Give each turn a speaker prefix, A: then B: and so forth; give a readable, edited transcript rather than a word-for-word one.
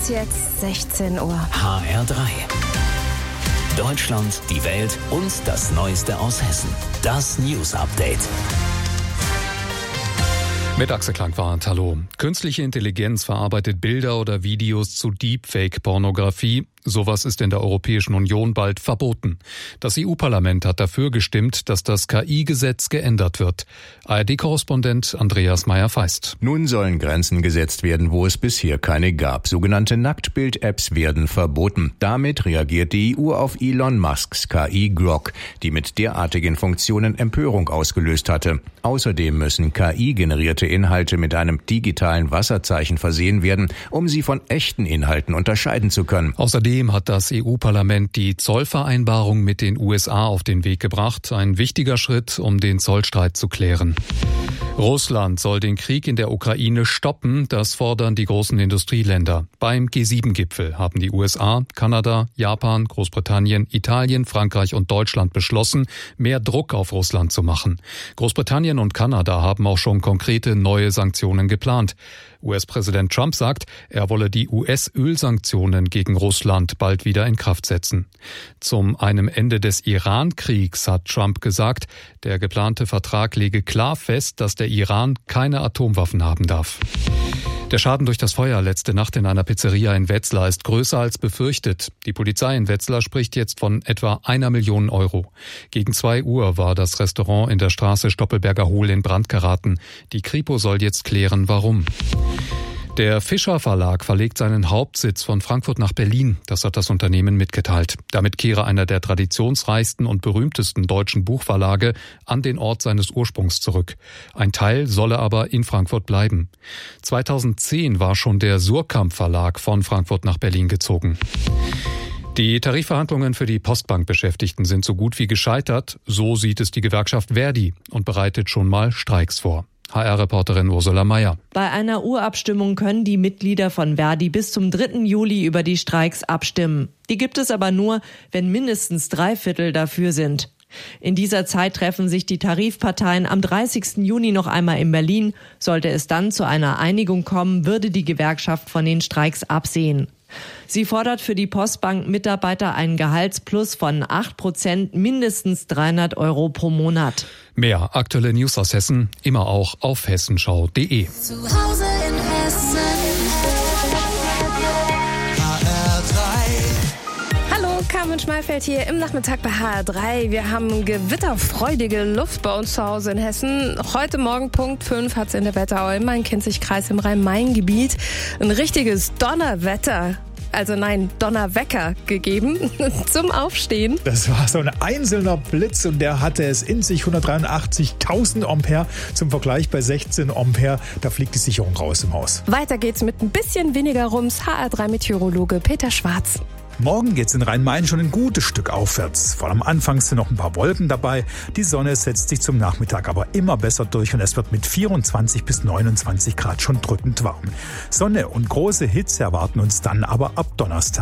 A: ist jetzt 16 Uhr.
B: HR3. Deutschland, die Welt und das Neueste aus Hessen. Das News Update.
C: Mit Axel Klangwart, hallo. Künstliche Intelligenz verarbeitet Bilder oder Videos zu Deepfake-Pornografie. Sowas ist in der Europäischen Union bald verboten. Das EU-Parlament hat dafür gestimmt, dass das KI-Gesetz geändert wird. ARD-Korrespondent Andreas Meyer-Feist.
D: Nun sollen Grenzen gesetzt werden, wo es bisher keine gab. Sogenannte Nacktbild-Apps werden verboten. Damit reagiert die EU auf Elon Musks KI Grok, die mit derartigen Funktionen Empörung ausgelöst hatte. Außerdem müssen KI-generierte Inhalte mit einem digitalen Wasserzeichen versehen werden, um sie von echten Inhalten unterscheiden zu können.
C: Außerdem hat das EU-Parlament die Zollvereinbarung mit den USA auf den Weg gebracht. Ein wichtiger Schritt, um den Zollstreit zu klären. Russland soll den Krieg in der Ukraine stoppen, das fordern die großen Industrieländer. Beim G7-Gipfel haben die USA, Kanada, Japan, Großbritannien, Italien, Frankreich und Deutschland beschlossen, mehr Druck auf Russland zu machen. Großbritannien und Kanada haben auch schon konkrete neue Sanktionen geplant. US-Präsident Trump sagt, er wolle die US-Ölsanktionen gegen Russland bald wieder in Kraft setzen. Zum einem Ende des Iran-Kriegs hat Trump gesagt, der geplante Vertrag lege klar fest, dass der Iran keine Atomwaffen haben darf. Der Schaden durch das Feuer letzte Nacht in einer Pizzeria in Wetzlar ist größer als befürchtet. Die Polizei in Wetzlar spricht jetzt von etwa 1 Million Euro. Gegen 2 Uhr war das Restaurant in der Straße Stoppelberger Hohl in Brand geraten. Die Kripo soll jetzt klären, warum. Der Fischer Verlag verlegt seinen Hauptsitz von Frankfurt nach Berlin. Das hat das Unternehmen mitgeteilt. Damit kehre einer der traditionsreichsten und berühmtesten deutschen Buchverlage an den Ort seines Ursprungs zurück. Ein Teil solle aber in Frankfurt bleiben. 2010 war schon der Suhrkamp Verlag von Frankfurt nach Berlin gezogen. Die Tarifverhandlungen für die Postbank-Beschäftigten sind so gut wie gescheitert. So sieht es die Gewerkschaft Verdi und bereitet schon mal Streiks vor. HR-Reporterin Ursula Mayer.
E: Bei einer Urabstimmung können die Mitglieder von Verdi bis zum 3. Juli über die Streiks abstimmen. Die gibt es aber nur, wenn mindestens 3/4 dafür sind. In dieser Zeit treffen sich die Tarifparteien am 30. Juni noch einmal in Berlin. Sollte es dann zu einer Einigung kommen, würde die Gewerkschaft von den Streiks absehen. Sie fordert für die Postbank-Mitarbeiter einen Gehaltsplus von 8%, mindestens 300 Euro pro Monat.
C: Mehr aktuelle News aus Hessen, immer auch auf hessenschau.de.
A: Zu Hause in Hessen. Hallo, Carmen Schmalfeld hier im Nachmittag bei HR3. Wir haben gewitterfreudige Luft bei uns zu Hause in Hessen. Heute Morgen Punkt 5 hat es in der Wetterau im Main-Kinzig-Kreis im Rhein-Main-Gebiet ein richtiges Donnerwetter. Donnerwecker gegeben zum Aufstehen.
F: Das war so ein einzelner Blitz und der hatte es in sich, 183.000 Ampere. Zum Vergleich bei 16 Ampere, da fliegt die Sicherung raus im Haus.
A: Weiter geht's mit ein bisschen weniger Rums. HR3-Meteorologe Peter Schwarz.
F: Morgen geht's in Rhein-Main schon ein gutes Stück aufwärts. Vor allem anfangs sind noch ein paar Wolken dabei. Die Sonne setzt sich zum Nachmittag aber immer besser durch und es wird mit 24 bis 29 Grad schon drückend warm. Sonne und große Hitze erwarten uns dann aber ab Donnerstag.